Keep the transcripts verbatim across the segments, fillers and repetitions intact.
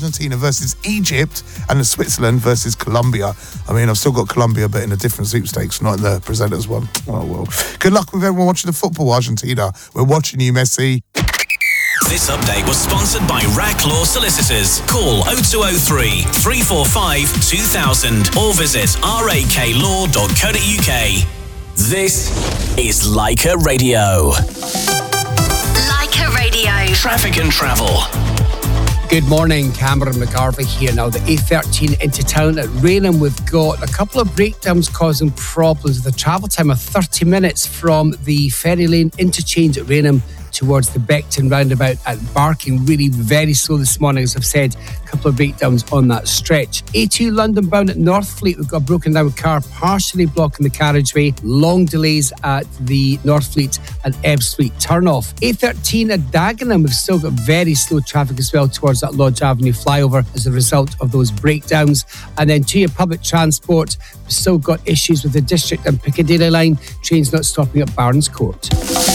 Argentina versus Egypt, and the Switzerland versus Colombia. I mean, I've still got Colombia, but in a different sweepstakes, not in the presenters one. Oh, well. Good luck with everyone watching the football, Argentina. We're watching you, Messi. This update was sponsored by Rack Law Solicitors. Call oh two oh three, three four five, two thousand or visit rak law dot co dot uk. This is Leica Radio. Leica Radio. Traffic and travel. Good morning, Cameron McGarvey here. Now, the A thirteen into town at Rainham, we've got a couple of breakdowns causing problems with a travel time of thirty minutes from the Ferry Lane interchange at Rainham towards the Beckton roundabout at Barking. Really very slow this morning, as I've said. A couple of breakdowns on that stretch. A two London bound at Northfleet, we've got a broken down car partially blocking the carriageway. Long delays at the Northfleet and Ebbsfleet turnoff. A thirteen at Dagenham, we've still got very slow traffic as well towards that Lodge Avenue flyover as a result of those breakdowns. And then to your public transport, we've still got issues with the District and Piccadilly line. Trains not stopping at Barnes Court.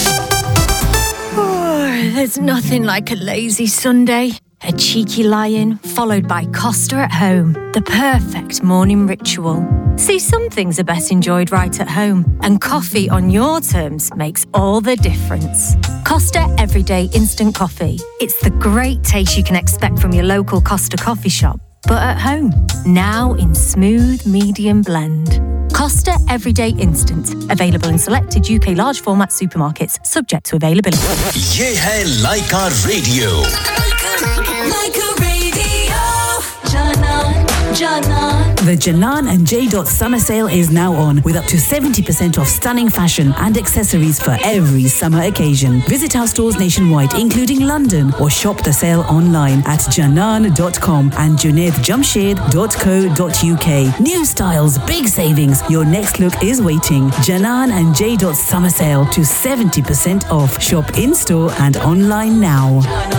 There's nothing like a lazy Sunday. A cheeky lie-in, followed by Costa at home. The perfect morning ritual. See, some things are best enjoyed right at home, and coffee on your terms makes all the difference. Costa Everyday Instant Coffee. It's the great taste you can expect from your local Costa coffee shop, but at home. Now in smooth medium blend. Costa Everyday Instant. Available in selected U K large format supermarkets, subject to availability. Ye hai Leica Radio. Leica Radio. Janan, Janan. The Janan and J. Summer Sale is now on, with up to seventy percent off stunning fashion and accessories for every summer occasion. Visit our stores nationwide, including London, or shop the sale online at janan dot com and junaid jamshed dot co dot uk. New styles, big savings. Your next look is waiting. Janan and J. Summer Sale to seventy percent off. Shop in-store and online now.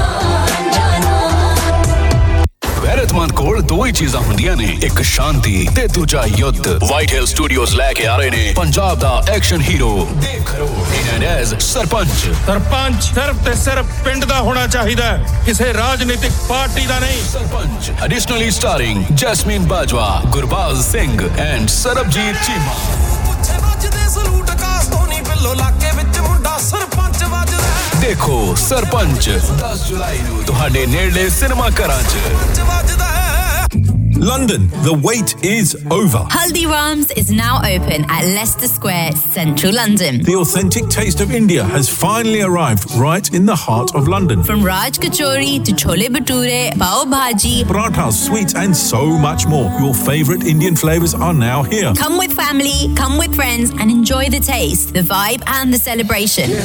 गैरतमंद कोल दो ही चीज़ां हुंदियां ने एक शांति ते दूजा युद्ध White Hill Studios लेके आ रहे ने पंजाब दा एक्शन हीरो देख करो इन एज सरपंच सरपंच सिर्फ ते सिर्फ पिंड दा होना चाहिदा किसी राजनीतिक पार्टी दा नहीं sarpanch additionally starring Jasmine Bajwa Gurbaz Singh and Sarabjit Chima पुछे वजदे सलूट कास धोनी पिल्लो लाके विच मुंडा सरपंच वजदा देखो सरपंच दस जुलाई ਨੂੰ ਤੁਹਾਡੇ ਨੇੜਲੇ ਸਿਨੇਮਾ ਘਰਾਂ 'ਚ London, the wait is over. Haldiram's is now open at Leicester Square, central London. The authentic taste of India has finally arrived right in the heart of London. From Raj Kachori to Chole Bhature, Pav Bhaji, parathas, sweets and so much more. Your favourite Indian flavours are now here. Come with family, come with friends and enjoy the taste, the vibe and the celebration.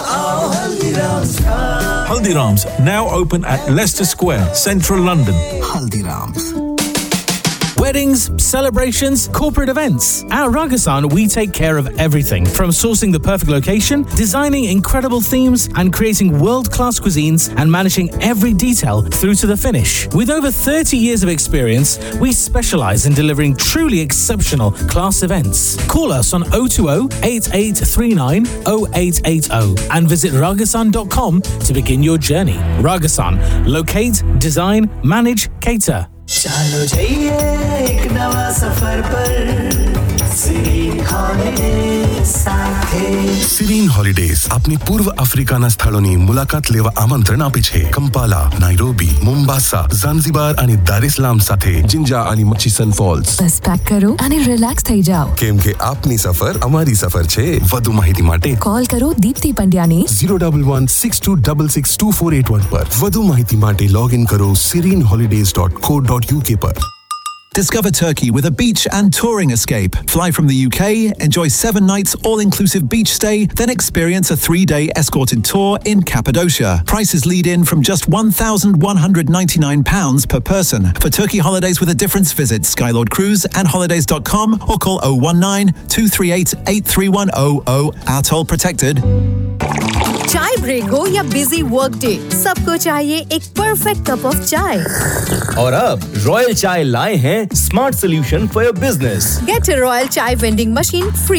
Haldiram's, now open at Leicester Square, central London. Haldiram's. Weddings, celebrations, corporate events. At Ragasan, we take care of everything from sourcing the perfect location, designing incredible themes, and creating world-class cuisines and managing every detail through to the finish. With over thirty years of experience, we specialize in delivering truly exceptional class events. Call us on oh two oh, eight eight three nine, oh eight eight oh and visit ragasan dot com to begin your journey. Ragasan. Locate, design, manage, cater. चलो जाइए एक नवा सफर पर Serene Holidays સાથે Serene Holidays આપની પૂર્વ આફ્રિકાના સ્થળોની મુલાકાત લેવા આમંત્રણ આપે છે. કંપાલા, નાઇરોબી, મોમ્બાસા, ઝાંઝિબાર અને દાર એસ સલામ સાથે જિંજા અને મચીસન ફોલ્સ. બસ પેક કરો અને રિલેક્સ થઈ જાઓ. કેમ કે આપની સફર અમારી સફર છે. વધુ માહિતી માટે કોલ કરો Deepti પંડ્યાને zero one one six two six six two four eight one પર. વધુ માહિતી માટે લોગ ઇન કરો serene holidays dot co dot uk પર. Discover Turkey with a beach and touring escape. Fly from the U K, enjoy seven nights all-inclusive beach stay, then experience a three-day escorted tour in Cappadocia. Prices lead in from just one thousand one hundred ninety-nine pounds per person. For Turkey holidays with a difference, visit Skylord Cruise and holidays dot com or call oh one nine, two three eight, eight three one oh oh. Our toll protected. चाय break हो या busy work day, सबको चाहिए एक perfect cup of चाय. और अब royal चाय लाए हैं smart solution for your business. Get a Royal Chai vending machine free.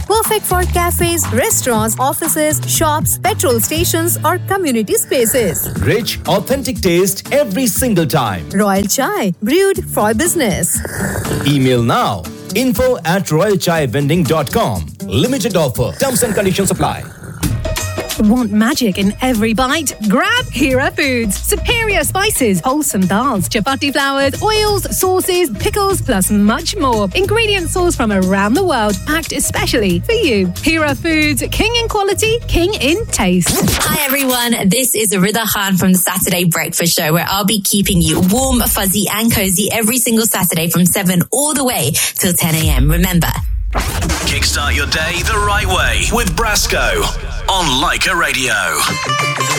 Perfect for cafes, restaurants, offices, shops, petrol stations or community spaces. Rich, authentic taste every single time. Royal Chai, brewed for business. Email now. info at royal chai vending dot com. Limited offer. Terms and conditions apply. Want magic in every bite? Grab Hira Foods. Superior spices, wholesome dals, chapati flours, oils, sauces, pickles, plus much more. Ingredient sourced from around the world, packed especially for you. Hira Foods, king in quality, king in taste. Hi everyone, this is Rida Khan from the Saturday Breakfast Show, where I'll be keeping you warm, fuzzy and cozy every single Saturday from seven all the way till ten a.m. Remember, Kickstart your day the right way with Brasco on Leica Radio.